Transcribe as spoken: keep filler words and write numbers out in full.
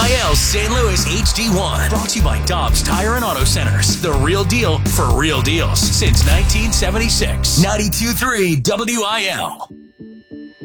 I L Saint Louis H D one. Brought to you by Dobbs Tire and Auto Centers. The real deal for real deals since nineteen seventy-six. ninety-two point three W I L.